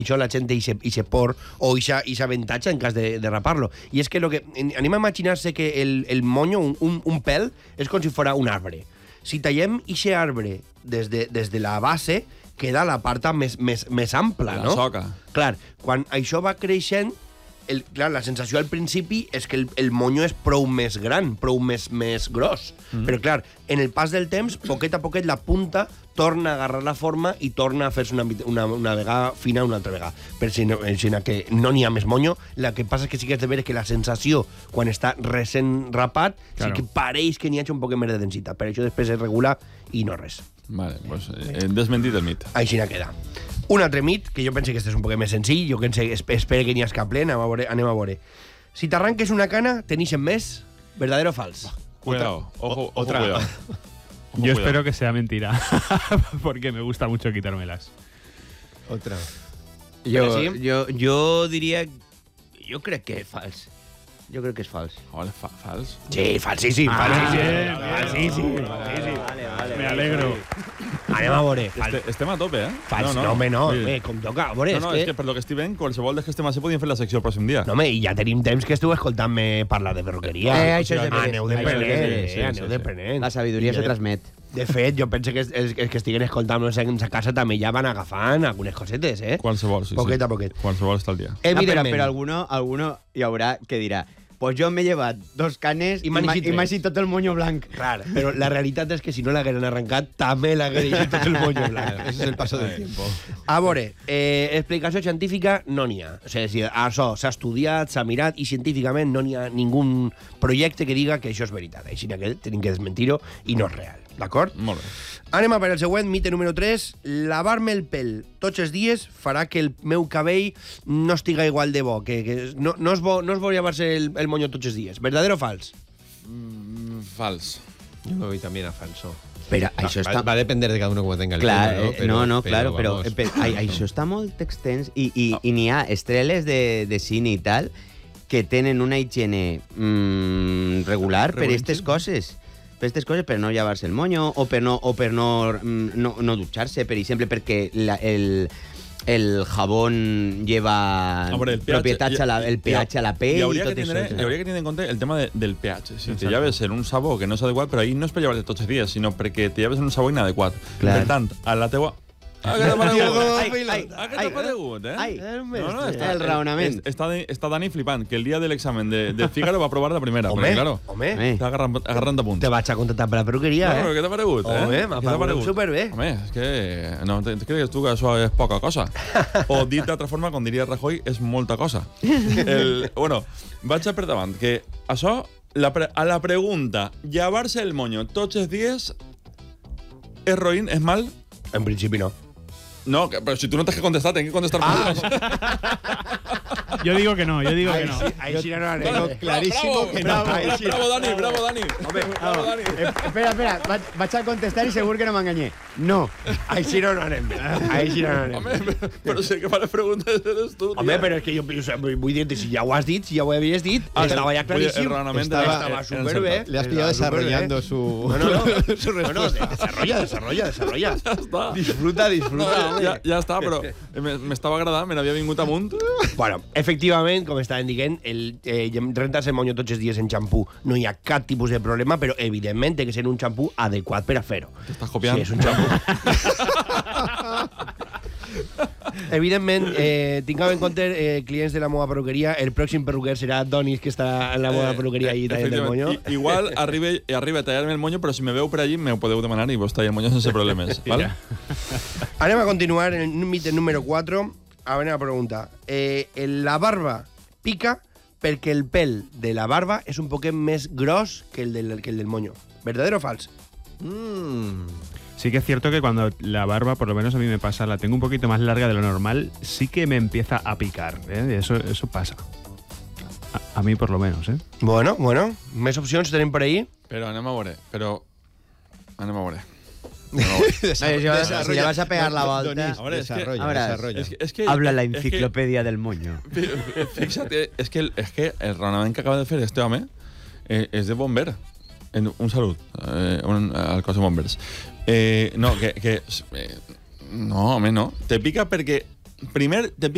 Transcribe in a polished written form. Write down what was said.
això la gent té ixe por o ixa avantatge en cas de rapar-lo. I és que anem a imaginar-se que el monyo, un pèl, és com si fos un arbre. Si tallem ixe arbre des de la base, queda la part més ampla, no? La soca. Clar, quan això va creixent, la sensació al principi és que el monyo és prou més gran, prou més gros. Però, clar, en el pas del temps, poquet a poquet, la punta torna a agarrar la forma i torna a fer-se una vegada fina una altra vegada. Per si que no n'hi ha més monyo, el que passa és que sí que has de veure que la sensació, quan està recent rapat, sí que pareix que n'hi hagi un poc més de densitat. Per això després es regula i no res. Vale, pues hem desmentit el mit. Així n'ha queda. Un altre mit, que jo penso que este és un poc més senzill, jo espero que n'hi hagi cap ple, anem a veure. Si t'arranques una cana, tenixen més? ¿Verdadero o fals? Cuidado, ojo, otra. cuidado. Yo espero que sea mentira, porque me gusta mucho quitármelas. Otra. Jo diria... Jo crec que és fals. Jo crec que és fals. Vale, fals? Sí, falsíssim. Falsíssim. Vale. Me alegro. Anem a veure. Estem a tope, eh? Fals, no, com toca. A veure, és que per lo que estic veient, qualsevol dels que estem així podíem fer la secció el pròxim dia. No, i ja tenim temps que esteu escoltant-me parlar de perruqueria. Això és aneu deprenent. La sabidoria se transmet. De fet, jo penso que els que estiguen escoltant-nos en sa casa també ja van agafant algunes cosetes, eh? Qualsevol, sí. Poquet a poquet. Qualsevol està al dia. Evidentment. Però alguno hi haurà que dirà pues jo m'he llevat 2 canes i m'ha eixit tot el monyo blanc. Clar, però la realitat és que si no l'hagueren arrencat, també l'hagueren eixit tot el monyo blanc. Ese es el paso del tiempo. A veure, explicació científica no n'hi ha. O sigui, això s'ha estudiat, s'ha mirat, i científicament no n'hi ha ningú projecte que diga que això és veritat. Així que tenim que desmentir-ho i no és real. D'acord? Molt bé. Anem a per el següent, mite número 3. Lavar-me el pèl tots els dies farà que el meu cabell no estiga igual de bo. Que no és bo llevar-se el monyo tots els dies. ¿Verdadero o fals? Fals. Yo me voy también a falso. Però això està... Va a depender de cada uno como tenga el Clar, tema, ¿no? Però això està molt extens i n'hi ha estreles de cine i tal que tenen una higiene regular per aquestes coses. Per aquestes coses, per no llevar-se el monyo o per no dutxar-se, per exemple, perquè el jabón lleva propietats el pH a la pell i tot això. Hi hauria que tenir en compte el tema del pH. Si te lleves en un sabó que no és adequat, però ahir no és per llevar-te tots els dies, sinó perquè te lleves en un sabó inadequat. Per tant, a la teua... Aquest aparegut, eh? El raonament. Està Dani flipant, que el dia de l'examen de Fígaro va provar la primera. Home, està agarrant de punts. Te vaig a contractar per la perruqueria, eh? No, què t'ha paregut, eh? Home, m'ha paregut superbé. Home, és que... No, creus tu que això és poca cosa? O dit d'altra forma, com diria Rajoy, és molta cosa. Bueno, vaig a per davant, que això, a la pregunta, llevar-se el monyo tots els dies és roïn, és mal? En principi no. No, pero si tú no tienes que contestar, tienes que contestar Yo digo que no. Ahí sí no lo tengo clarísimo que no. Bravo, Dani. Bravo, Dani. Espera, vaig a contestar i segur que no m'enganyé. No. Ahí sí no lo anem bé. Home, però si el que fa les preguntes eres tu, home, però és que jo vull dir-te, si ja ho has dit, si ja ho havies dit, estava ja claríssim. Estava superbé. Le has pillado desarrollando su respuesta. Desarrolla. Ja està. Disfruta. Ja està, però m'estava agradant, me n'havia vingut amunt. Bueno, efectivament, com estàvem dient, rentar-se el monyo tots els dies en xampú no hi ha cap tipus de problema, però evidentment té que ser un xampú adequat per a fer-ho. T'estàs copiant? Sí, és un xampú. Evidentment, tingueu en compte, clients de la meva perruqueria, el pròxim perruquer serà Donis, que estarà en la meva perruqueria i tallant el monyo. Igual arriba a tallar-me el monyo, però si me veu per allí, me ho podeu demanar i vos tallar el monyo sense problemes. ¿Vale? Anem a continuar en el mite número 4. A veure, la pregunta. La barba pica perquè el pèl de la barba és un poquet més gros que el del monyo. ¿Verdadero o fals? Sí que es cierto que cuando la barba, por lo menos a mí me pasa, la tengo un poquito más larga de lo normal, sí que me empieza a picar, ¿eh? Eso pasa. A mí por lo menos, ¿eh? Bueno, més opcions tenim per ahí. Però anem a veure. Si le vas a pegar la volta... Habla la enciclopedia del moño. Fíjate, es que el raonament que acaba de fer este home és de bomber. Un salut al cos de bombers. No, no, home, no. Te pica perquè... Primer, te pica